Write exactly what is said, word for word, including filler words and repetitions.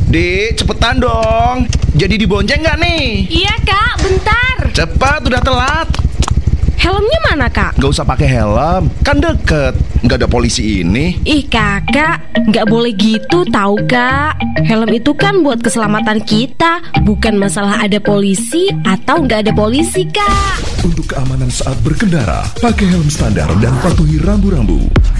Dik, cepetan dong. Jadi dibonceng nggak nih? Iya kak, bentar. Cepat, udah telat. Helmnya mana kak? Gak usah pakai helm, kan deket. Nggak ada polisi ini. Ih kakak, nggak boleh gitu tahu kak. Helm itu kan buat keselamatan kita, bukan masalah ada polisi atau nggak ada polisi kak. Untuk keamanan saat berkendara, pakai helm standar dan patuhi rambu-rambu.